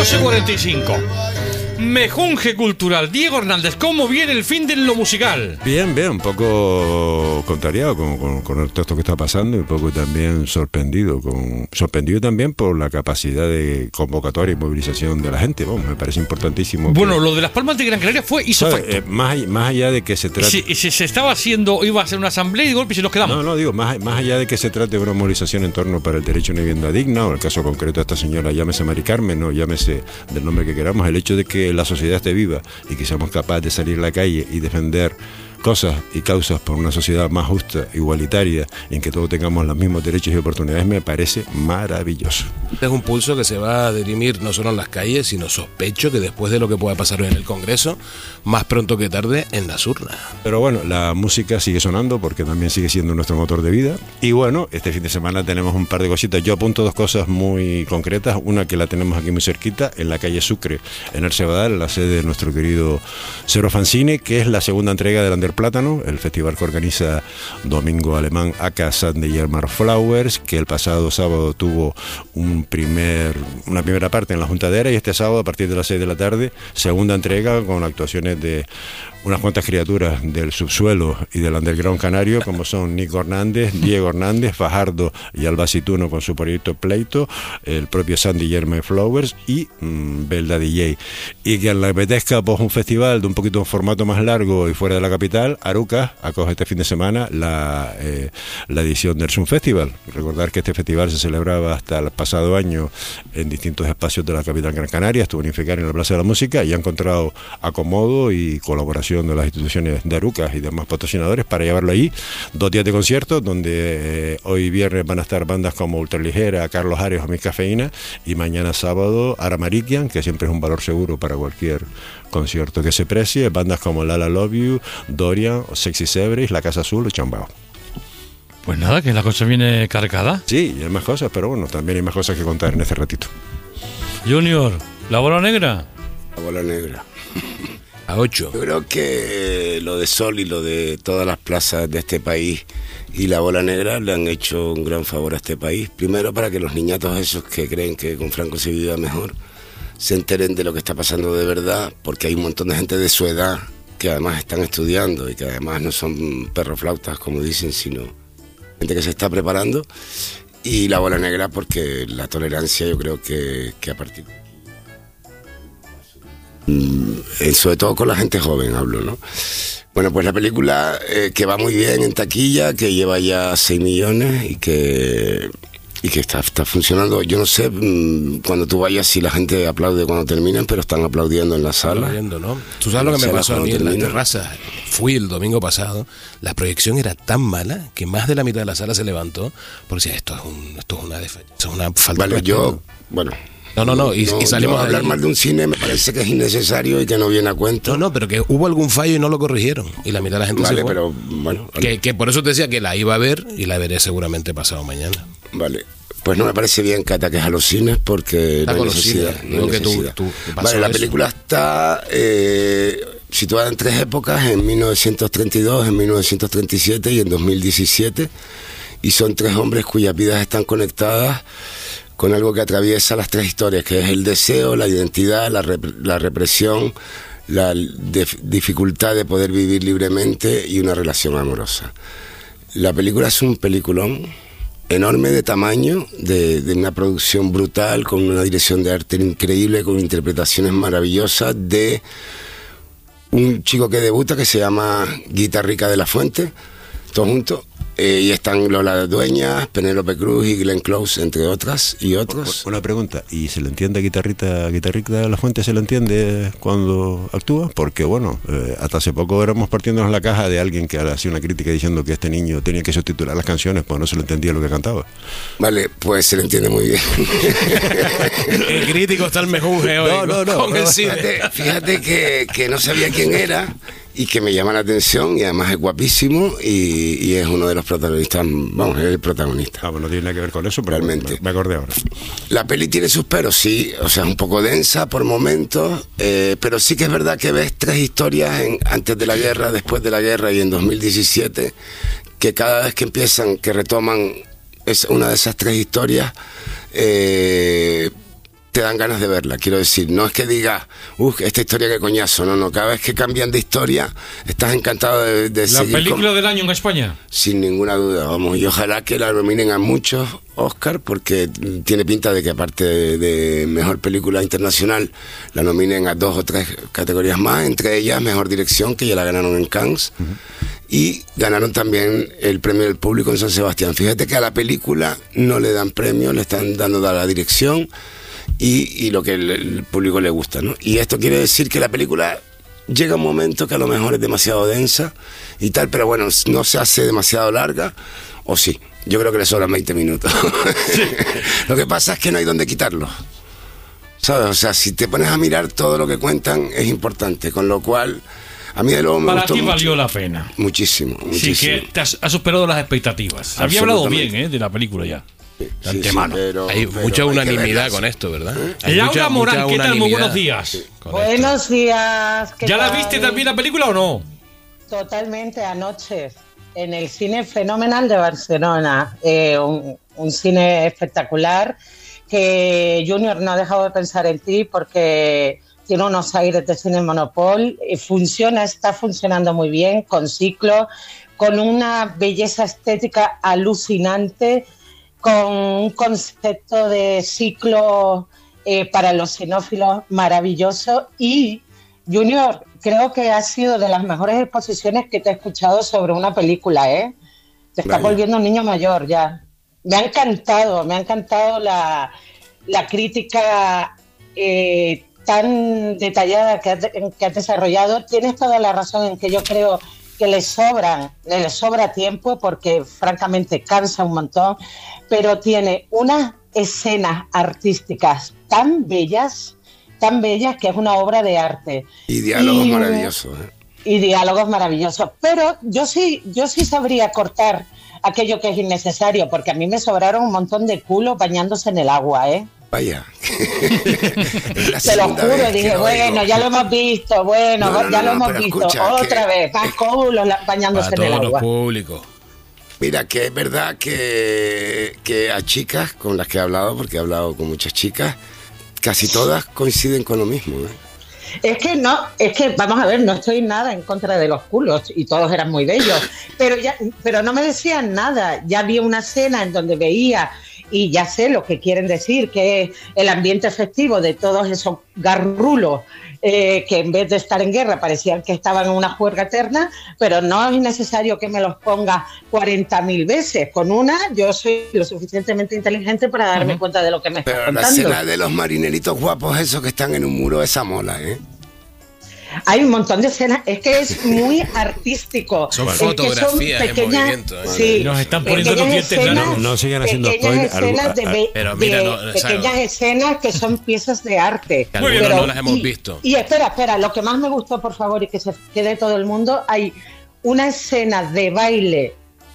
12:45. Mejunje Cultural. Diego Hernández, ¿cómo viene el fin de lo musical? Bien, un poco contrariado con el texto que está pasando y un poco también sorprendido también por la capacidad de convocatoria y movilización de la gente. Bueno, me parece importantísimo. Bueno, lo de Las Palmas de Gran Canaria hizo facto. Más allá de que se trate... Y se estaba haciendo, iba a ser una asamblea y de golpe si nos quedamos. No, digo, más allá de que se trate de una movilización en torno para el derecho a una vivienda digna, o el caso concreto de esta señora, llámese Mari Carmen, no, llámese del nombre que queramos, el hecho de que la sociedad esté viva y que seamos capaces de salir a la calle y defender cosas y causas por una sociedad más justa, igualitaria, en que todos tengamos los mismos derechos y oportunidades, me parece maravilloso. Es un pulso que se va a dirimir no solo en las calles, sino sospecho que después de lo que pueda pasar hoy en el Congreso, más pronto que tarde en las urnas. Pero bueno, la música sigue sonando porque también sigue siendo nuestro motor de vida. Y bueno, este fin de semana tenemos un par de cositas. Yo apunto dos cosas muy concretas. Una que la tenemos aquí muy cerquita, en la calle Sucre, en el Cebadal, la sede de nuestro querido Cero Fanzine, que es la segunda entrega del Ander Plátano, el festival que organiza Domingo Alemán aka Sunday Yermar Flowers, que el pasado sábado tuvo una primera parte en la Juntadera, y este sábado a partir de las 6 de la tarde, segunda entrega con actuaciones de unas cuantas criaturas del subsuelo y del underground canario, como son Nico Hernández, Diego Hernández, Fajardo y Albacituno con su proyecto Pleito, el propio Sandy Yermar Flowers y Belda DJ. Y que le apetezca pues un festival de un poquito un formato más largo y fuera de la capital, Arucas acoge este fin de semana la edición del Sun Festival. Recordar que este festival se celebraba hasta el pasado año en distintos espacios de la capital Gran Canaria, estuvo en Infecar en la Plaza de la Música y ha encontrado acomodo y colaboración de las instituciones de Arucas y demás patrocinadores para llevarlo allí. 2 días de conciertos donde hoy viernes van a estar bandas como Ultraligera, Carlos Ares o Mi Cafeína, y mañana sábado Aramarikian, que siempre es un valor seguro para cualquier concierto que se precie, bandas como Lala Love You, Dorian, Sexy Sebris, La Casa Azul o Chambao. Pues nada, que la cosa viene cargada. Sí, y hay más cosas, pero bueno, también hay más cosas que contar en este ratito. Junior, ¿la bola negra? La bola negra. A 8. Yo creo que lo de Sol y lo de todas las plazas de este país y la bola negra le han hecho un gran favor a este país. Primero, para que los niñatos esos que creen que con Franco se vivía mejor se enteren de lo que está pasando de verdad, porque hay un montón de gente de su edad que además están estudiando y que además no son perroflautas, como dicen, sino gente que se está preparando. Y la bola negra porque la tolerancia, yo creo que a partir... sobre todo con la gente joven hablo, ¿no? Bueno, pues la película que va muy bien en taquilla, que lleva ya 6 millones y que está funcionando. Yo no sé cuando tú vayas si la gente aplaude cuando terminan, pero están aplaudiendo en la sala. ¿No? Tú sabes lo que me pasó a mí en la terraza. Fui el domingo pasado, la proyección era tan mala que más de la mitad de la sala se levantó porque decía, esto es una falta de respeto. No, y salimos a hablar mal de un cine me parece que es innecesario y que no viene a cuento. No, pero que hubo algún fallo y no lo corrigieron y la mitad de la gente se fue. Pero bueno, vale. Que por eso te decía que la iba a ver y la veré seguramente pasado mañana. Vale, pues no me parece bien que ataques a los cines porque no hay necesidad. Vale, la película está situada en 3 épocas, en 1932, en 1937 y en 2017, y son 3 hombres cuyas vidas están conectadas con algo que atraviesa las 3 historias, que es el deseo, la identidad, la represión, la dificultad de poder vivir libremente y una relación amorosa. La película es un peliculón enorme de tamaño, de una producción brutal, con una dirección de arte increíble, con interpretaciones maravillosas, de un chico que debuta que se llama Guitarrica de la Fuente, todos juntos. Y están Lola Dueñas, Penélope Cruz y Glenn Close, entre otras y otros. Una pregunta, ¿y se le entiende Guitarrica de la Fuente, se le entiende cuando actúa? Porque bueno, hasta hace poco éramos partiéndonos la caja de alguien que hacía una crítica diciendo que este niño tenía que subtitular las canciones, pues no se le entendía lo que cantaba. Vale, pues se le entiende muy bien. El crítico está el mejunje hoy. Fíjate que no sabía quién era y que me llama la atención, y además es guapísimo y es uno de los protagonistas, vamos, es el protagonista. Pues no tiene nada que ver con eso, pero realmente. Me acordé ahora. La peli tiene sus peros, sí, o sea, es un poco densa por momentos, pero sí que es verdad que ves 3 historias antes de la guerra, después de la guerra y en 2017, que cada vez que empiezan, que retoman una de esas 3 historias, te dan ganas de verla. Quiero decir, no es que digas, esta historia que coñazo, no, cada vez que cambian de historia estás encantado de seguir. ¿La película del año en España? Sin ninguna duda, vamos, y ojalá que la nominen a muchos Oscar, porque tiene pinta de que aparte de mejor película internacional, la nominen a 2 o 3 categorías más, entre ellas mejor dirección, que ya la ganaron en Cannes, y ganaron también el premio del público en San Sebastián. Fíjate que a la película no le dan premio, le están dando a la dirección y lo que el público le gusta, ¿no? Y esto quiere decir que la película llega un momento que a lo mejor es demasiado densa y tal, pero bueno, no se hace demasiado larga, o sí, yo creo que le sobran 20 minutos. Sí. Lo que pasa es que no hay dónde quitarlo, ¿sabes? O sea, si te pones a mirar todo lo que cuentan es importante, con lo cual a mí de luego me gustó mucho. Para ti valió la pena. Muchísimo. Sí, que te has superado las expectativas. Había hablado bien de la película ya. De antemano. Hay mucha unanimidad con esto, ¿verdad? Laura Morán, ¿qué tal? Muy buenos días. Buenos días. ¿Ya la viste también la película o no? Totalmente, anoche, en el Cine Fenomenal de Barcelona. Un cine espectacular que Junior no ha dejado de pensar en ti porque tiene unos aires de cine Monopol. Está funcionando muy bien, con ciclo, con una belleza estética alucinante, con un concepto de ciclo para los cinófilos maravilloso. Y Junior, creo que ha sido de las mejores exposiciones que te he escuchado sobre una película, ¿eh? Te está volviendo un niño mayor ya. Me ha encantado la crítica tan detallada que has desarrollado. Tienes toda la razón en que yo creo que le sobra tiempo porque francamente cansa un montón, pero tiene unas escenas artísticas tan bellas que es una obra de arte. Y diálogos maravillosos. Y diálogos maravillosos. Pero yo sí sabría cortar aquello que es innecesario, porque a mí me sobraron un montón de culos bañándose en el agua, ¿eh? Vaya. Te lo juro, dije, bueno, ya lo hemos visto, ya lo hemos visto. Escucha, otra vez, más culos bañándose en el agua. Los públicos. Mira, que es verdad que a chicas con las que he hablado, porque he hablado con muchas chicas, casi todas coinciden con lo mismo, ¿eh? Es que vamos a ver, no estoy nada en contra de los culos y todos eran muy bellos, pero no me decían nada. Ya vi una escena en donde veía, y ya sé lo que quieren decir, que es el ambiente festivo de todos esos garrulos que en vez de estar en guerra parecían que estaban en una juerga eterna, pero no es necesario que me los ponga 40.000 veces. Con una yo soy lo suficientemente inteligente para darme cuenta de lo que me está contando. Pero la escena de los marineritos guapos esos que están en un muro, esa mola, ¿eh? Hay un montón de escenas, es que es muy artístico. Son fotografías en movimiento. Sí, nos están poniendo los dientes. No sigan haciendo spoilers. Pequeñas escenas que son piezas de arte. Muy bien, no las hemos visto. Y espera, lo que más me gustó, por favor, y que se quede todo el mundo, hay una escena de baile,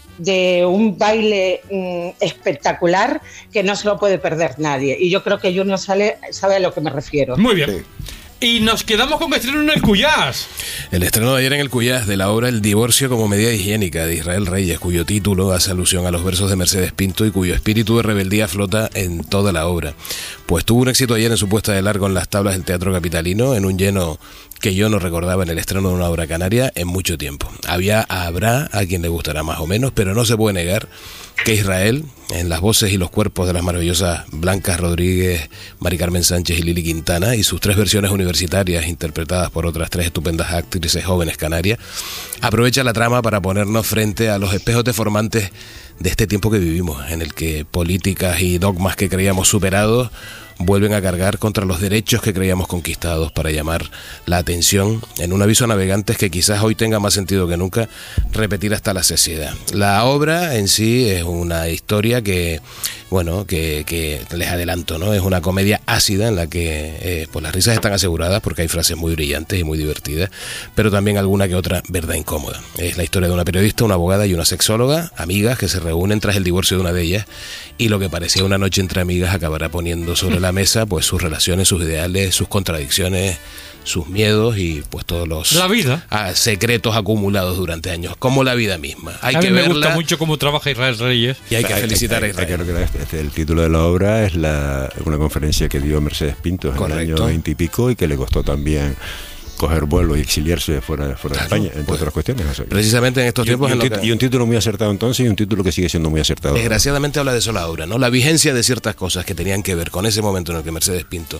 espectacular que no se lo puede perder nadie. Y yo creo que Junior sabe a lo que me refiero. Muy bien. Sí. Y nos quedamos con estreno en el Cuyás. El estreno de ayer en el Cuyás de la obra El divorcio como medida higiénica de Israel Reyes, cuyo título hace alusión a los versos de Mercedes Pinto y cuyo espíritu de rebeldía flota en toda la obra. Pues tuvo un éxito ayer en su puesta de largo en las tablas del Teatro Capitalino, en un lleno que yo no recordaba en el estreno de una obra canaria en mucho tiempo. Habrá a quien le gustará más o menos, pero no se puede negar que Israel, en las voces y los cuerpos de las maravillosas Blanca Rodríguez, Mari Carmen Sánchez y Lili Quintana, y sus 3 versiones universitarias interpretadas por otras 3 estupendas actrices jóvenes canarias, aprovecha la trama para ponernos frente a los espejos deformantes de este tiempo que vivimos, en el que políticas y dogmas que creíamos superados vuelven a cargar contra los derechos que creíamos conquistados para llamar la atención en un aviso a navegantes que quizás hoy tenga más sentido que nunca repetir hasta la saciedad. La obra en sí es una historia que les adelanto, ¿no? Es una comedia ácida en la que pues las risas están aseguradas porque hay frases muy brillantes y muy divertidas, pero también alguna que otra verdad incómoda. Es la historia de una periodista, una abogada y una sexóloga, amigas que se reúnen tras el divorcio de una de ellas, y lo que parecía una noche entre amigas acabará poniendo sobre la la mesa pues sus relaciones, sus ideales, sus contradicciones, sus miedos y pues todos los la vida secretos acumulados durante años, como la vida misma. Hay que verla. Me gusta mucho cómo trabaja Israel Reyes y hay que felicitar a Israel. El título de la obra es una conferencia que dio Mercedes Pinto en el año 20 y pico y que le costó también coger vuelo y exiliarse fuera de España, entre otras cuestiones. Precisamente en estos tiempos... Y un título muy acertado entonces y un título que sigue siendo muy acertado. Desgraciadamente habla de eso la obra, ¿no? La vigencia de ciertas cosas que tenían que ver con ese momento en el que Mercedes Pinto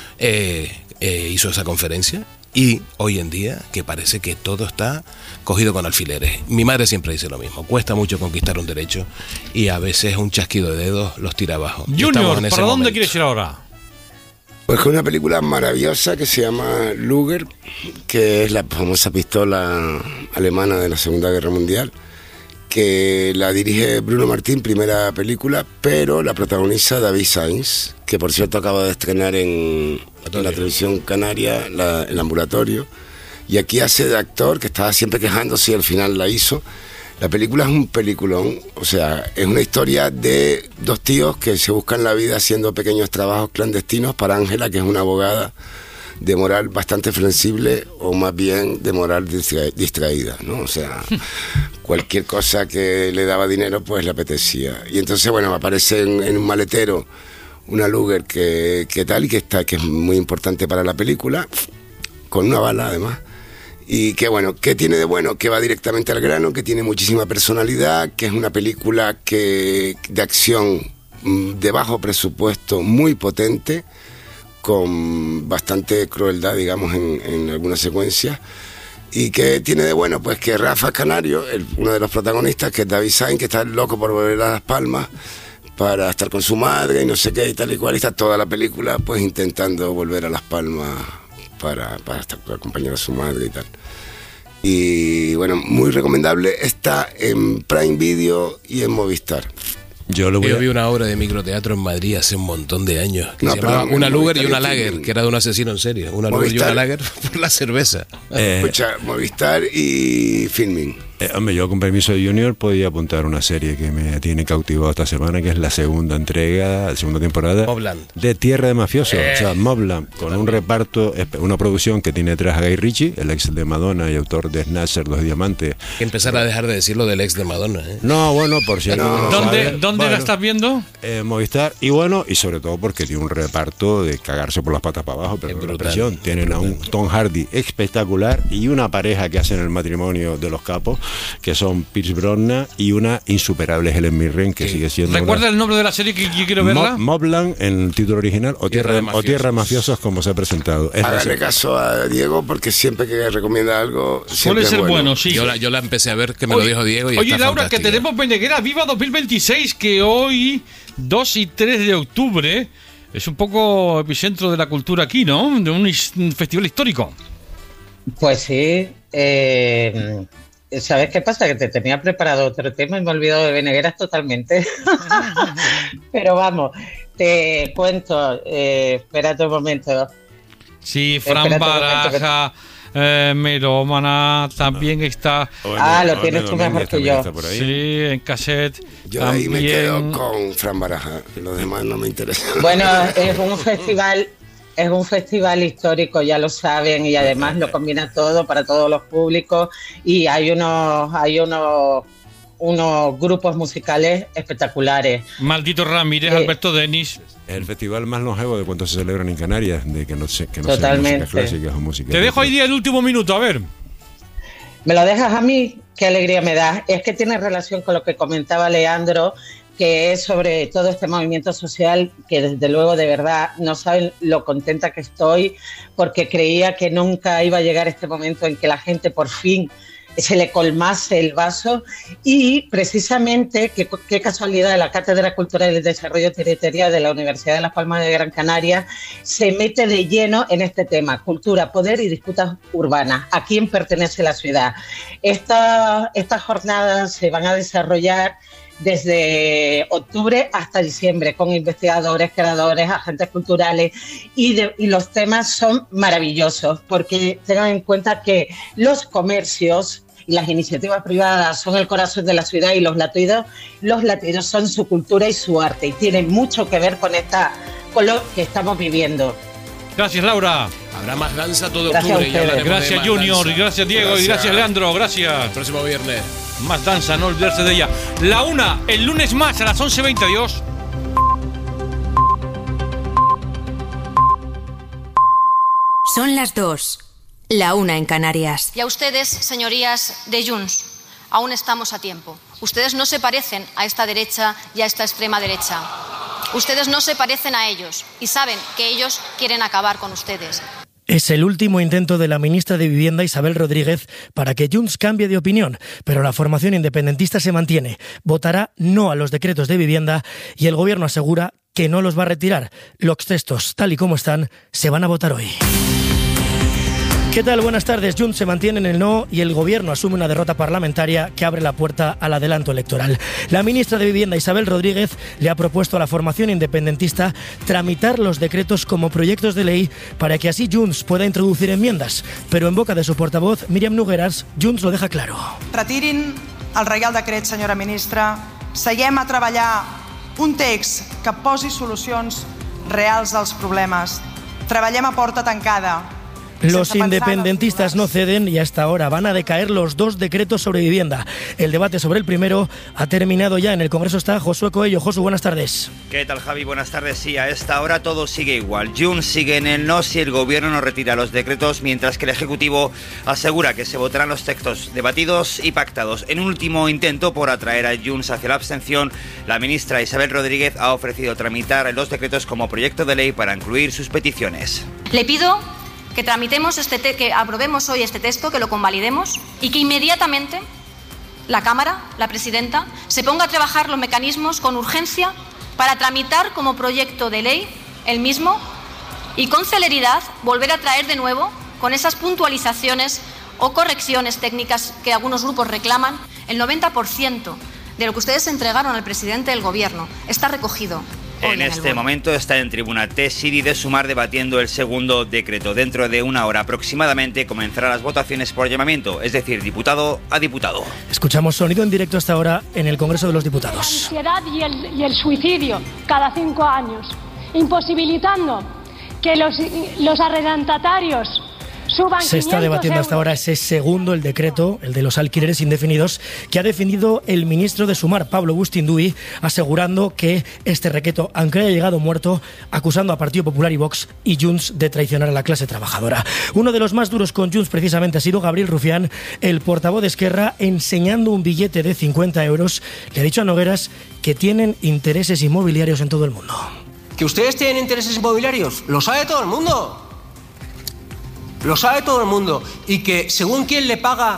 hizo esa conferencia, y hoy en día que parece que todo está cogido con alfileres. Mi madre siempre dice lo mismo: cuesta mucho conquistar un derecho y a veces un chasquido de dedos los tira abajo. Junior, ¿para dónde quieres ir ahora? Pues con una película maravillosa que se llama Luger, que es la famosa pistola alemana de la Segunda Guerra Mundial, que la dirige Bruno Martín, primera película, pero la protagoniza David Sainz, que por cierto acaba de estrenar en la televisión canaria, El Ambulatorio, y aquí hace de actor, que estaba siempre quejándose y al final la hizo. La película es un peliculón, o sea, es una historia de dos tíos que se buscan la vida haciendo pequeños trabajos clandestinos para Ángela, que es una abogada de moral bastante flexible, o más bien de moral distraída, ¿no? O sea, cualquier cosa que le daba dinero pues le apetecía. Y entonces, bueno, aparece en un maletero una Luger que tal y que es muy importante para la película, con una bala además. Y que bueno, ¿qué tiene de bueno? Que va directamente al grano, que tiene muchísima personalidad, que es una película de acción de bajo presupuesto, muy potente, con bastante crueldad, digamos, en algunas secuencias. ¿Y qué tiene de bueno? Pues que Rafa Canario, uno de los protagonistas, que es David Sainz, que está loco por volver a Las Palmas para estar con su madre y no sé qué y tal y cual, y está toda la película pues intentando volver a Las Palmas para acompañar a su madre y tal. Y bueno, muy recomendable. Está en Prime Video y en Movistar. Yo vi una obra de microteatro en Madrid hace un montón de años que se llamaba Una Luger y una Lager, que era de un asesino en serie. Una Luger y una Lager por la cerveza. Escucha, Movistar y Filmin. Hombre, yo con permiso de Junior podía apuntar una serie que me tiene cautivado esta semana, que es la segunda temporada Mobland, de Tierra de Mafiosos, o sea, Mobland, con un reparto, una producción que tiene detrás a Guy Ritchie, el ex de Madonna y autor de Snatcher, Los Diamantes. Que empezar a dejar de decirlo del ex de Madonna, ¿eh? No, bueno, por si no. ¿Dónde la estás viendo? Movistar, y bueno, y sobre todo porque tiene un reparto de cagarse por las patas para abajo, pero la presión. Tienen a un Tom Hardy espectacular y una pareja que hacen el matrimonio de los capos, que son Pierce Brosnan y una insuperable Helen Mirren, que sigue siendo... ¿Recuerda el nombre de la serie que yo quiero verla? Mobland en el título original, o Tierra de Mafiosos, como se ha presentado. Hágale caso a Diego, porque siempre que recomienda algo suele ser bueno, sí. Yo la empecé a ver, que me lo dijo Diego, y oye, está Laura, fantástica. Que tenemos Veneguera Viva 2026, que hoy, 2 y 3 de octubre, es un poco epicentro de la cultura aquí, ¿no? De un festival histórico. Pues sí, ¿sabes qué pasa? Que te tenía preparado otro tema y me he olvidado de Venegueras totalmente. Pero vamos, te cuento, espérate un momento. Sí, Fran Baraja, Melómana, también está... lo tienes tú mejor que yo. Sí, en cassette. Yo también... ahí me quedo con Fran Baraja, los demás no me interesan. Bueno, es un festival histórico, ya lo saben, y además lo combina todo para todos los públicos, y hay unos grupos musicales espectaculares. Maldito Ramírez, Alberto Denis. El festival más longevo de cuantos se celebran en Canarias, de que no sé totalmente. música clásica o música. Te dejo ahí el último minuto, a ver. ¿Me lo dejas a mí? Qué alegría me da. Es que tiene relación con lo que comentaba Leandro, que es sobre todo este movimiento social, que desde luego de verdad no saben lo contenta que estoy, porque creía que nunca iba a llegar este momento en que la gente por fin se le colmase el vaso, y precisamente, qué casualidad, la Cátedra Cultural y el Desarrollo Territorial de la Universidad de Las Palmas de Gran Canaria se mete de lleno en este tema: cultura, poder y disputas urbanas. ¿A quién pertenece la ciudad? Estas jornadas se van a desarrollar desde octubre hasta diciembre, con investigadores, creadores, agentes culturales, y los temas son maravillosos, porque tengan en cuenta que los comercios y las iniciativas privadas son el corazón de la ciudad y los latidos son su cultura y su arte y tienen mucho que ver con lo que estamos viviendo. Gracias, Laura. Habrá más danza todo octubre. Gracias, Junior. Gracias, Diego. Y gracias, Leandro. Gracias. El próximo viernes. Más danza, no olvidarse de ella. La 1, el lunes más a las 11:20. Adiós. Son las 2. La 1 en Canarias. Y a ustedes, señorías de Junts, aún estamos a tiempo. Ustedes no se parecen a esta derecha y a esta extrema derecha. Ustedes no se parecen a ellos y saben que ellos quieren acabar con ustedes. Es el último intento de la ministra de Vivienda, Isabel Rodríguez, para que Junts cambie de opinión, pero la formación independentista se mantiene. Votará no a los decretos de vivienda y el gobierno asegura que no los va a retirar. Los textos, tal y como están, se van a votar hoy. ¿Qué tal? Buenas tardes. Junts se mantiene en el no y el gobierno asume una derrota parlamentaria que abre la puerta al adelanto electoral. La ministra de Vivienda, Isabel Rodríguez, le ha propuesto a la formación independentista tramitar los decretos como proyectos de ley para que así Junts pueda introducir enmiendas. Pero en boca de su portavoz, Míriam Nogueras, Junts lo deja claro. Retirin el Reial Decret, senyora ministra. Seguem a treballar un text que posi solucions reals als problemes. Treballem a porta tancada. Los independentistas no ceden y hasta ahora van a decaer los 2 decretos sobre vivienda. El debate sobre el primero ha terminado ya. En el Congreso está Josué Coello. Josu, buenas tardes. ¿Qué tal, Javi? Buenas tardes. Sí, a esta hora todo sigue igual. Junts sigue en el no si el gobierno no retira los decretos, mientras que el Ejecutivo asegura que se votarán los textos debatidos y pactados. En un último intento por atraer a Junts hacia la abstención, la ministra Isabel Rodríguez ha ofrecido tramitar los decretos como proyecto de ley para incluir sus peticiones. Le pido que tramitemos que aprobemos hoy este texto, que lo convalidemos y que inmediatamente la Cámara, la presidenta, se ponga a trabajar los mecanismos con urgencia para tramitar como proyecto de ley el mismo y con celeridad volver a traer de nuevo con esas puntualizaciones o correcciones técnicas que algunos grupos reclaman. El 90% de lo que ustedes entregaron al presidente del Gobierno está recogido. En este momento está en tribuna Tessidi de Sumar debatiendo el segundo decreto. Dentro de una hora aproximadamente comenzarán las votaciones por llamamiento, es decir, diputado a diputado. Escuchamos sonido en directo hasta ahora en el Congreso de los Diputados. La ansiedad y el suicidio cada 5 años, imposibilitando que los arrendatarios suban. Se está debatiendo hasta ahora ese segundo, el decreto, el de los alquileres indefinidos, que ha defendido el ministro de Sumar, Pablo Bustinduy, asegurando que este decreto, aunque haya llegado muerto, acusando a Partido Popular y Vox y Junts de traicionar a la clase trabajadora. Uno de los más duros con Junts precisamente ha sido Gabriel Rufián, el portavoz de Esquerra, enseñando un billete de 50 euros. Le ha dicho a Nogueras que tienen intereses inmobiliarios en todo el mundo. ¿Que ustedes tienen intereses inmobiliarios? Lo sabe todo el mundo. Lo sabe todo el mundo. Y que según quién le paga,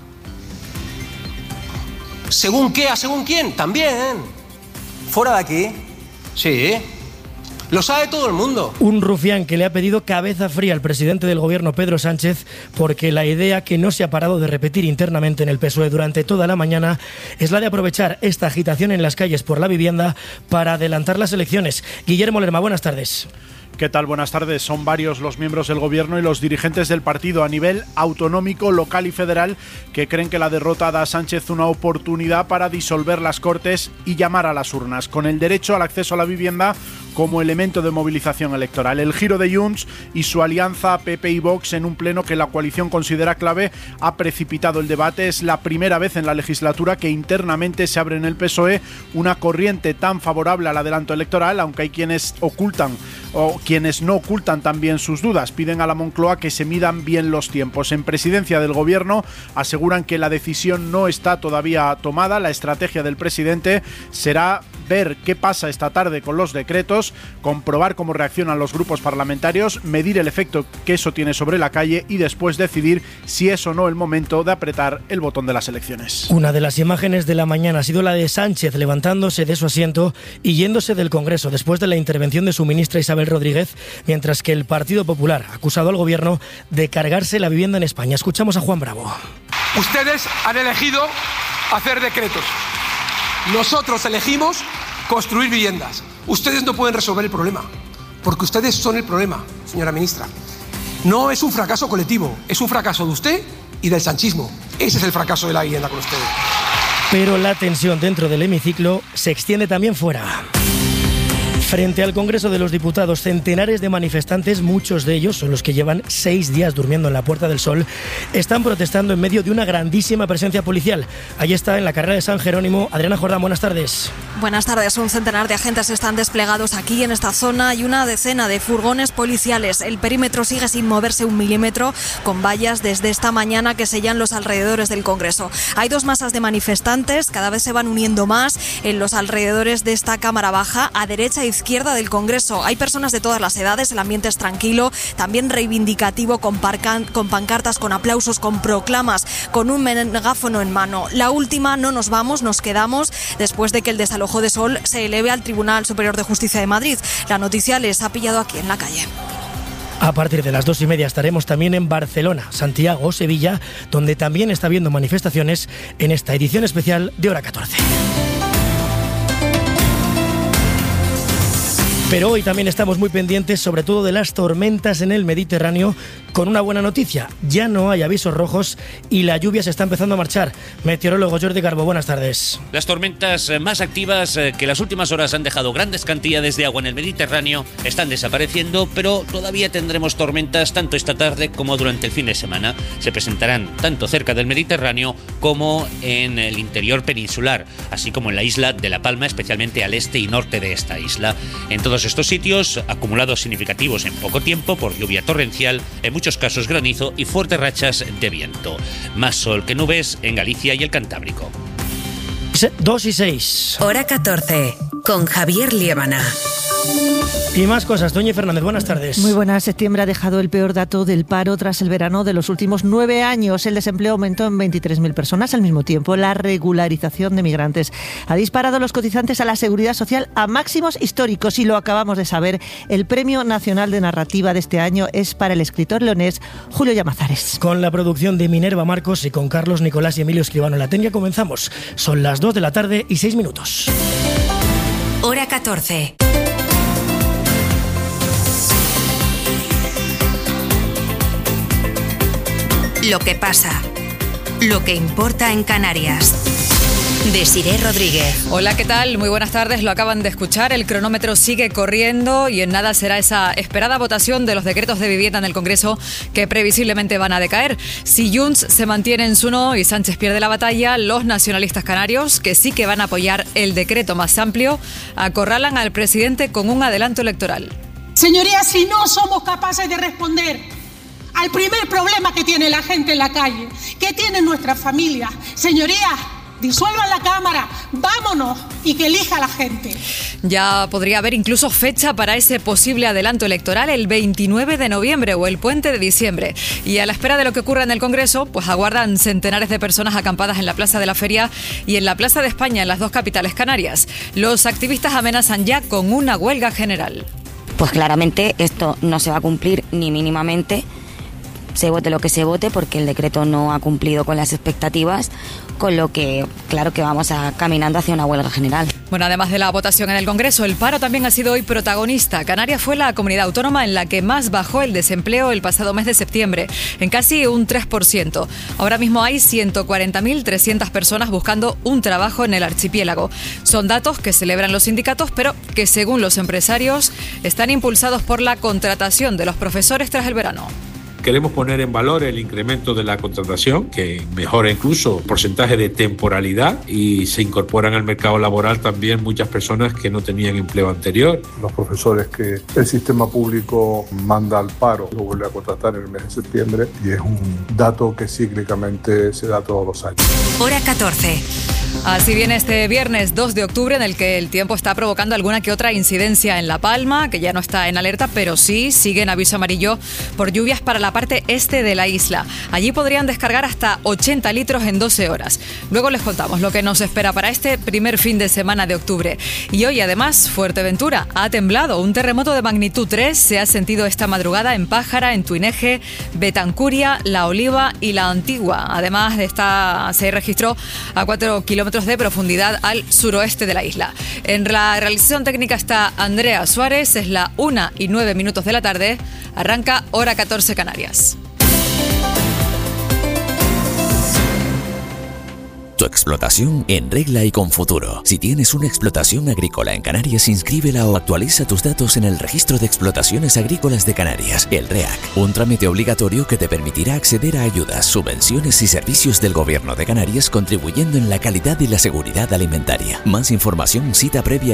según qué, a según quién, también. Fuera de aquí. Sí. Lo sabe todo el mundo. Un Rufián que le ha pedido cabeza fría al presidente del gobierno, Pedro Sánchez, porque la idea que no se ha parado de repetir internamente en el PSOE durante toda la mañana es la de aprovechar esta agitación en las calles por la vivienda para adelantar las elecciones. Guillermo Lerma, buenas tardes. ¿Qué tal? Buenas tardes. Son varios los miembros del gobierno y los dirigentes del partido a nivel autonómico, local y federal que creen que la derrota da a Sánchez una oportunidad para disolver las Cortes y llamar a las urnas, con el derecho al acceso a la vivienda como elemento de movilización electoral. El giro de Junts y su alianza PP y Vox en un pleno que la coalición considera clave ha precipitado el debate. Es la primera vez en la legislatura que internamente se abre en el PSOE una corriente tan favorable al adelanto electoral, aunque hay quienes ocultan o quienes no ocultan también sus dudas. Piden a la Moncloa que se midan bien los tiempos. En presidencia del gobierno aseguran que la decisión no está todavía tomada. La estrategia del presidente será ver qué pasa esta tarde con los decretos, comprobar cómo reaccionan los grupos parlamentarios, medir el efecto que eso tiene sobre la calle y después decidir si es o no el momento de apretar el botón de las elecciones. Una de las imágenes de la mañana ha sido la de Sánchez levantándose de su asiento y yéndose del Congreso después de la intervención de su ministra Isabel Rodríguez, mientras que el Partido Popular ha acusado al gobierno de cargarse la vivienda en España. Escuchamos a Juan Bravo. Ustedes han elegido hacer decretos. Nosotros elegimos construir viviendas. Ustedes no pueden resolver el problema, porque ustedes son el problema, señora ministra. No es un fracaso colectivo, es un fracaso de usted y del sanchismo. Ese es el fracaso de la vivienda con ustedes. Pero la tensión dentro del hemiciclo se extiende también fuera. Frente al Congreso de los Diputados, centenares de manifestantes, muchos de ellos son los que llevan 6 días durmiendo en la Puerta del Sol, están protestando en medio de una grandísima presencia policial. Allí está, en la carrera de San Jerónimo, Adriana Jordán, buenas tardes. Buenas tardes, un centenar de agentes están desplegados aquí en esta zona y una decena de furgones policiales. El perímetro sigue sin moverse un milímetro, con vallas desde esta mañana que sellan los alrededores del Congreso. Hay 2 masas de manifestantes, cada vez se van uniendo más en los alrededores de esta Cámara Baja, a derecha e izquierda del Congreso. Hay personas de todas las edades, el ambiente es tranquilo, también reivindicativo, con pancartas, con aplausos, con proclamas, con un megáfono en mano. La última, no nos vamos, nos quedamos, después de que el desalojo de Sol se eleve al Tribunal Superior de Justicia de Madrid. La noticia les ha pillado aquí en la calle. A partir de las 2:30 estaremos también en Barcelona, Santiago o Sevilla, donde también está habiendo manifestaciones en esta edición especial de Hora 14. Pero hoy también estamos muy pendientes, sobre todo de las tormentas en el Mediterráneo, con una buena noticia. Ya no hay avisos rojos y la lluvia se está empezando a marchar. Meteorólogo Jordi Garbo, buenas tardes. Las tormentas más activas que las últimas horas han dejado grandes cantidades de agua en el Mediterráneo están desapareciendo, pero todavía tendremos tormentas tanto esta tarde como durante el fin de semana. Se presentarán tanto cerca del Mediterráneo como en el interior peninsular, así como en la isla de La Palma, especialmente al este y norte de esta isla. En todos estos sitios, acumulados significativos en poco tiempo por lluvia torrencial, en muchos casos granizo y fuertes rachas de viento. Más sol que nubes en Galicia y el Cantábrico. 2:06. Hora 14, con Javier Liébana. Y más cosas. Doña Fernández, buenas tardes. Muy buenas. Septiembre ha dejado el peor dato del paro tras el verano de los últimos 9 años. El desempleo aumentó en 23.000 personas. Al mismo tiempo, la regularización de migrantes ha disparado los cotizantes a la Seguridad Social a máximos históricos. Y lo acabamos de saber, el Premio Nacional de Narrativa de este año es para el escritor leonés Julio Llamazares. Con la producción de Minerva Marcos y con Carlos Nicolás y Emilio Escribano en la técnica comenzamos. Son las 2 de la tarde y 6 minutos. Hora 14. Lo que pasa, lo que importa en Canarias. Desiré Rodríguez. Hola, ¿qué tal? Muy buenas tardes, lo acaban de escuchar. El cronómetro sigue corriendo y en nada será esa esperada votación de los decretos de vivienda en el Congreso que previsiblemente van a decaer. Si Junts se mantiene en su no y Sánchez pierde la batalla, los nacionalistas canarios, que sí que van a apoyar el decreto más amplio, acorralan al presidente con un adelanto electoral. Señorías, si no somos capaces de responder al primer problema que tiene la gente en la calle, que tienen nuestras familias, señorías, disuelvan la Cámara, vámonos y que elija la gente. Ya podría haber incluso fecha para ese posible adelanto electoral, el 29 de noviembre o el puente de diciembre. Y a la espera de lo que ocurra en el Congreso, pues aguardan centenares de personas acampadas en la Plaza de la Feria y en la Plaza de España, en las 2 capitales canarias. Los activistas amenazan ya con una huelga general. Pues claramente esto no se va a cumplir ni mínimamente, se vote lo que se vote, porque el decreto no ha cumplido con las expectativas, con lo que claro que vamos caminando hacia una huelga general. Bueno, además de la votación en el Congreso, el paro también ha sido hoy protagonista. Canarias fue la comunidad autónoma en la que más bajó el desempleo el pasado mes de septiembre, en casi un 3%. Ahora mismo hay 140.300 personas buscando un trabajo en el archipiélago. Son datos que celebran los sindicatos, pero que según los empresarios están impulsados por la contratación de los profesores tras el verano. Queremos poner en valor el incremento de la contratación, que mejora incluso el porcentaje de temporalidad, y se incorporan al mercado laboral también muchas personas que no tenían empleo anterior. Los profesores que el sistema público manda al paro lo vuelve a contratar en el mes de septiembre, y es un dato que cíclicamente se da todos los años. Hora 14. Así viene este viernes 2 de octubre, en el que el tiempo está provocando alguna que otra incidencia en La Palma, que ya no está en alerta, pero sí sigue en aviso amarillo por lluvias para la parte este de la isla. Allí podrían descargar hasta 80 litros en 12 horas. Luego les contamos lo que nos espera para este primer fin de semana de octubre. Y hoy, además, Fuerteventura ha temblado. Un terremoto de magnitud 3 se ha sentido esta madrugada en Pájara, en Tuineje, Betancuria, La Oliva y La Antigua. Además, se registró a 4 kilómetros de profundidad al suroeste de la isla. En la realización técnica está Andrea Suárez. Es la 1:09 de la tarde. Arranca Hora 14 Canarias. Tu explotación en regla y con futuro. Si tienes una explotación agrícola en Canarias, inscríbela o actualiza tus datos en el Registro de Explotaciones Agrícolas de Canarias, el REAC. Un trámite obligatorio que te permitirá acceder a ayudas, subvenciones y servicios del Gobierno de Canarias, contribuyendo en la calidad y la seguridad alimentaria. Más información, cita previa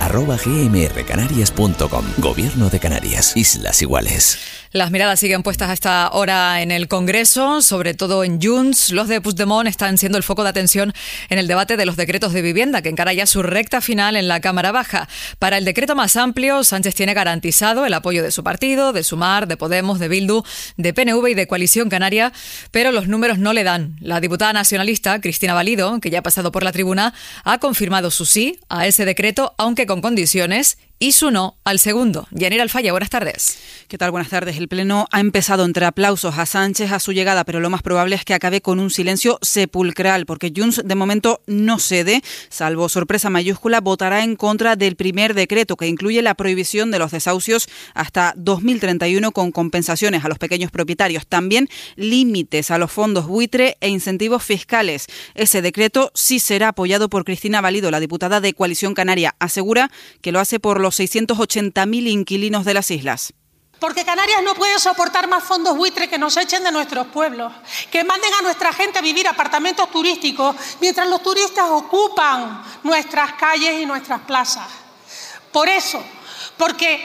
reac@gmrcanarias.com. Gobierno de Canarias, Islas Iguales. Las miradas siguen puestas a esta hora en el Congreso, sobre todo en Junts. Los de Puigdemont están siendo el foco de atención en el debate de los decretos de vivienda, que encara ya su recta final en la Cámara Baja. Para el decreto más amplio, Sánchez tiene garantizado el apoyo de su partido, de Sumar, de Podemos, de Bildu, de PNV y de Coalición Canaria, pero los números no le dan. La diputada nacionalista, Cristina Valido, que ya ha pasado por la tribuna, ha confirmado su sí a ese decreto, aunque con condiciones, y su no al segundo. Yanira Alfaya, buenas tardes. ¿Qué tal? Buenas tardes. El Pleno ha empezado entre aplausos a Sánchez a su llegada, pero lo más probable es que acabe con un silencio sepulcral, porque Junts de momento no cede, salvo sorpresa mayúscula, votará en contra del primer decreto, que incluye la prohibición de los desahucios hasta 2031 con compensaciones a los pequeños propietarios, también límites a los fondos buitre e incentivos fiscales. Ese decreto sí será apoyado por Cristina Valido, la diputada de Coalición Canaria. Asegura que lo hace por los 680.000 inquilinos de las islas. Porque Canarias no puede soportar más fondos buitre que nos echen de nuestros pueblos, que manden a nuestra gente a vivir apartamentos turísticos mientras los turistas ocupan nuestras calles y nuestras plazas. Por eso, porque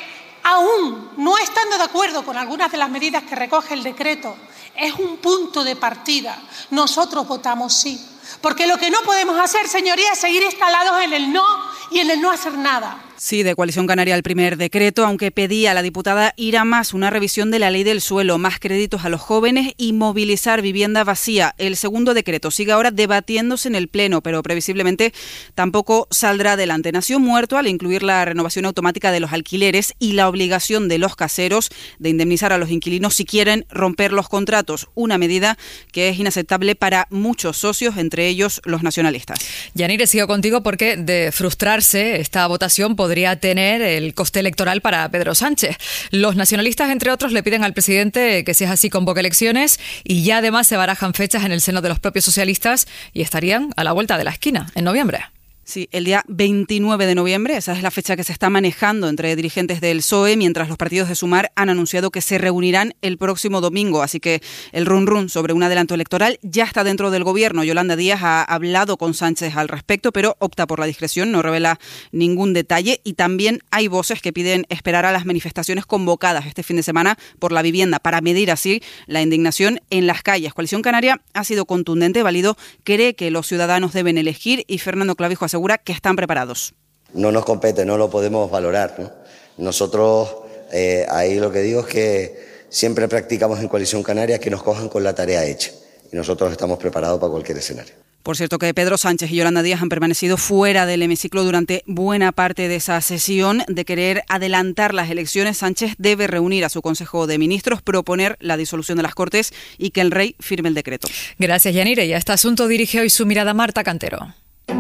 aún no estando de acuerdo con algunas de las medidas que recoge el decreto, es un punto de partida. Nosotros votamos sí. Porque lo que no podemos hacer, señorías, es seguir instalados en el no y en el no hacer nada. Sí, de Coalición Canaria el primer decreto, aunque pedía a la diputada ir a más, una revisión de la ley del suelo, más créditos a los jóvenes y movilizar vivienda vacía. El segundo decreto sigue ahora debatiéndose en el Pleno, pero previsiblemente tampoco saldrá adelante. Nació muerto al incluir la renovación automática de los alquileres y la obligación de los caseros de indemnizar a los inquilinos si quieren romper los contratos, una medida que es inaceptable para muchos socios, entre ellos los nacionalistas. Yanire, sigo contigo porque de frustrarse esta votación podría tener el coste electoral para Pedro Sánchez. Los nacionalistas, entre otros, le piden al presidente que, si es así, convoque elecciones, y ya además se barajan fechas en el seno de los propios socialistas y estarían a la vuelta de la esquina, en noviembre. Sí, el día 29 de noviembre, esa es la fecha que se está manejando entre dirigentes del PSOE, mientras los partidos de Sumar han anunciado que se reunirán el próximo domingo. Así que el run sobre un adelanto electoral ya está dentro del gobierno. Yolanda Díaz ha hablado con Sánchez al respecto, pero opta por la discreción, no revela ningún detalle. Y también hay voces que piden esperar a las manifestaciones convocadas este fin de semana por la vivienda para medir así la indignación en las calles. Coalición Canaria ha sido contundente. Valido cree que los ciudadanos deben elegir y Fernando Clavijo asegura que están preparados. No nos compete, no lo podemos valorar, ¿no? Nosotros, ahí lo que digo es que siempre practicamos en Coalición Canaria que nos cojan con la tarea hecha y nosotros estamos preparados para cualquier escenario. Por cierto que Pedro Sánchez y Yolanda Díaz han permanecido fuera del hemiciclo durante buena parte de esa sesión. De querer adelantar las elecciones, Sánchez debe reunir a su Consejo de Ministros, proponer la disolución de las Cortes y que el rey firme el decreto. Gracias, Yanire. Y a este asunto dirige hoy su mirada Marta Cantero.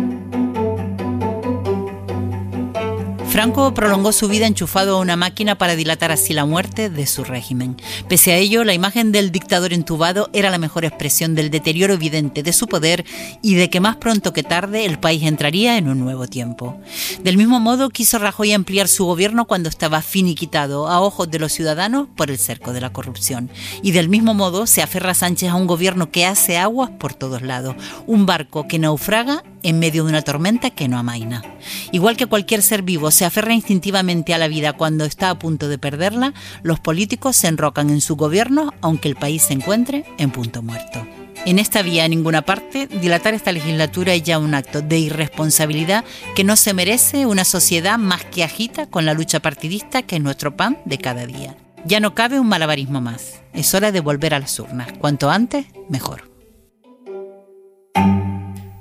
Franco prolongó su vida enchufado a una máquina para dilatar así la muerte de su régimen. Pese a ello, la imagen del dictador entubado era la mejor expresión del deterioro evidente de su poder y de que más pronto que tarde el país entraría en un nuevo tiempo. Del mismo modo, quiso Rajoy ampliar su gobierno cuando estaba finiquitado a ojos de los ciudadanos por el cerco de la corrupción. Y del mismo modo, se aferra Sánchez a un gobierno que hace aguas por todos lados, un barco que naufraga en medio de una tormenta que no amaina. Igual que cualquier ser vivo se aferra instintivamente a la vida cuando está a punto de perderla, los políticos se enrocan en su gobierno aunque el país se encuentre en punto muerto. En esta vía, a ninguna parte, dilatar esta legislatura es ya un acto de irresponsabilidad que no se merece una sociedad más que agita con la lucha partidista que es nuestro pan de cada día. Ya no cabe un malabarismo más. Es hora de volver a las urnas. Cuanto antes, mejor.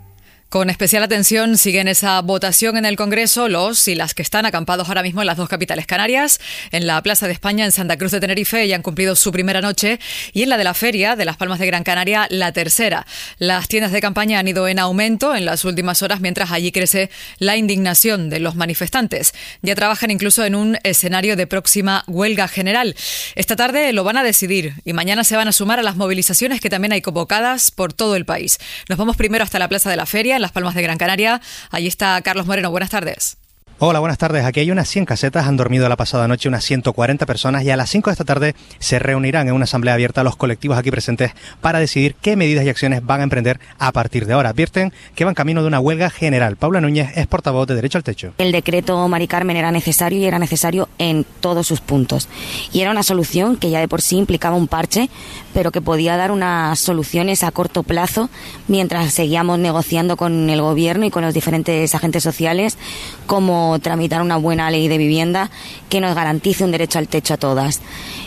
Con especial atención siguen esa votación en el Congreso los y las que están acampados ahora mismo en las dos capitales canarias, en la Plaza de España, en Santa Cruz de Tenerife, ya han cumplido su primera noche, y en la de la Feria de Las Palmas de Gran Canaria, la tercera. Las tiendas de campaña han ido en aumento en las últimas horas, mientras allí crece la indignación de los manifestantes. Ya trabajan incluso en un escenario de próxima huelga general. Esta tarde lo van a decidir y mañana se van a sumar a las movilizaciones que también hay convocadas por todo el país. Nos vamos primero hasta la Plaza de la Feria, en Las Palmas de Gran Canaria. Allí está Carlos Moreno. Buenas tardes. Hola, buenas tardes. Aquí hay unas 100 casetas, han dormido la pasada noche unas 140 personas y a las 5 de esta tarde se reunirán en una asamblea abierta los colectivos aquí presentes para decidir qué medidas y acciones van a emprender a partir de ahora. Advierten que van camino de una huelga general. Paula Núñez es portavoz de Derecho al Techo. El decreto Mari Carmen era necesario y era necesario en todos sus puntos. Y era una solución que ya de por sí implicaba un parche, pero que podía dar unas soluciones a corto plazo mientras seguíamos negociando con el Gobierno y con los diferentes agentes sociales, como tramitar una buena ley de vivienda que nos garantice un derecho al techo a todas.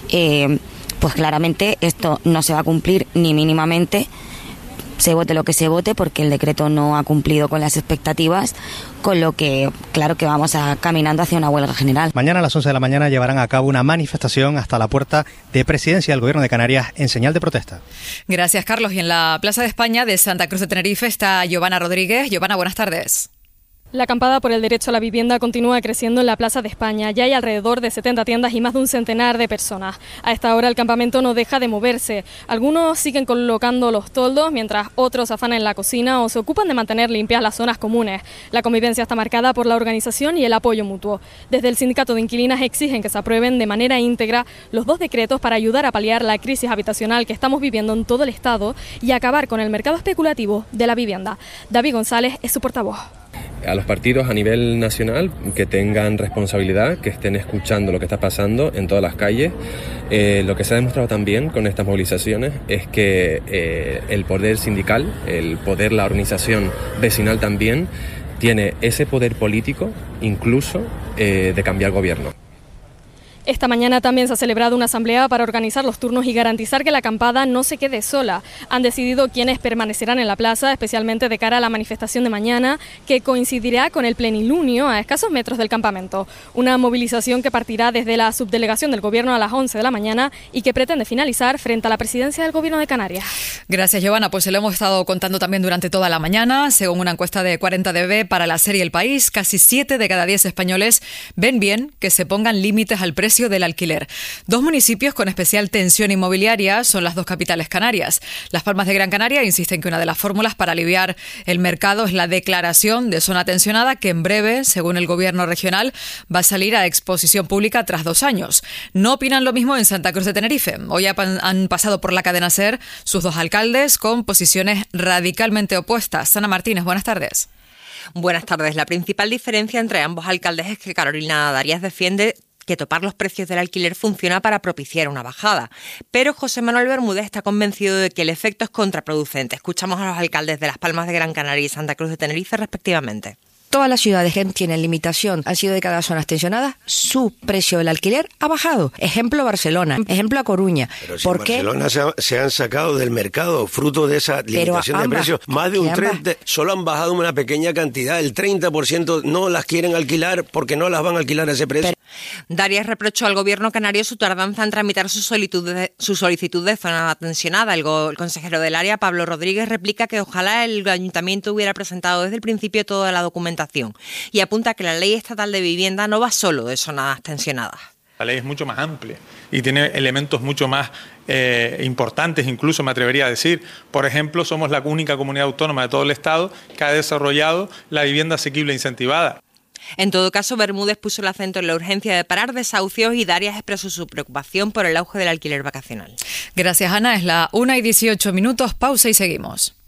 Pues claramente esto no se va a cumplir ni mínimamente, se vote lo que se vote, porque el decreto no ha cumplido con las expectativas, con lo que claro que vamos caminando hacia una huelga general. Mañana a las 11 de la mañana llevarán a cabo una manifestación hasta la puerta de Presidencia del Gobierno de Canarias en señal de protesta. Gracias, Carlos. Y en la Plaza de España de Santa Cruz de Tenerife está Giovanna Rodríguez. Giovanna, buenas tardes. La acampada por el derecho a la vivienda continúa creciendo en la Plaza de España. Ya hay alrededor de 70 tiendas y más de un centenar de personas. A esta hora el campamento no deja de moverse. Algunos siguen colocando los toldos, mientras otros afanan en la cocina o se ocupan de mantener limpias las zonas comunes. La convivencia está marcada por la organización y el apoyo mutuo. Desde el sindicato de inquilinas exigen que se aprueben de manera íntegra los dos decretos para ayudar a paliar la crisis habitacional que estamos viviendo en todo el Estado y acabar con el mercado especulativo de la vivienda. David González es su portavoz. A los partidos a nivel nacional que tengan responsabilidad, que estén escuchando lo que está pasando en todas las calles. Lo que se ha demostrado también con estas movilizaciones es que el poder sindical, el poder, la organización vecinal también, tiene ese poder político incluso de cambiar gobierno. Esta mañana también se ha celebrado una asamblea para organizar los turnos y garantizar que la acampada no se quede sola. Han decidido quiénes permanecerán en la plaza, especialmente de cara a la manifestación de mañana, que coincidirá con el plenilunio a escasos metros del campamento. Una movilización que partirá desde la subdelegación del Gobierno a las 11 de la mañana y que pretende finalizar frente a la presidencia del Gobierno de Canarias. Gracias, Giovanna. Pues se lo hemos estado contando también durante toda la mañana. Según una encuesta de 40DB para la serie El País, casi 7 de cada 10 españoles ven bien que se pongan límites al precio del alquiler. Dos municipios con especial tensión inmobiliaria son las dos capitales canarias. Las Palmas de Gran Canaria insisten que una de las fórmulas para aliviar el mercado es la declaración de zona tensionada, que en breve, según el Gobierno regional, va a salir a exposición pública tras 2 años. No opinan lo mismo en Santa Cruz de Tenerife. Hoy han pasado por la cadena SER sus dos alcaldes con posiciones radicalmente opuestas. Ana Martínez, buenas tardes. Buenas tardes. La principal diferencia entre ambos alcaldes es que Carolina Darias defiende que topar los precios del alquiler funciona para propiciar una bajada. Pero José Manuel Bermúdez está convencido de que el efecto es contraproducente. Escuchamos a los alcaldes de Las Palmas de Gran Canaria y Santa Cruz de Tenerife respectivamente. Todas las ciudades que tienen limitación han sido declaradas zonas tensionadas, su precio del alquiler ha bajado. Ejemplo Barcelona, ejemplo A Coruña. Pero si en Barcelona se han sacado del mercado fruto de esa limitación de precios, más de un 30%, solo han bajado una pequeña cantidad, el 30% no las quieren alquilar porque no las van a alquilar a ese precio. Darias reprochó al Gobierno canario su tardanza en tramitar su solicitud de zona tensionada. El consejero del área, Pablo Rodríguez, replica que ojalá el ayuntamiento hubiera presentado desde el principio toda la documentación y apunta que la Ley Estatal de Vivienda no va solo de zonas tensionadas. La ley es mucho más amplia y tiene elementos mucho más importantes, incluso me atrevería a decir. Por ejemplo, somos la única comunidad autónoma de todo el Estado que ha desarrollado la vivienda asequible e incentivada. En todo caso, Bermúdez puso el acento en la urgencia de parar desahucios y Darias expresó su preocupación por el auge del alquiler vacacional. Gracias, Ana. Es la 1:18. Pausa y seguimos.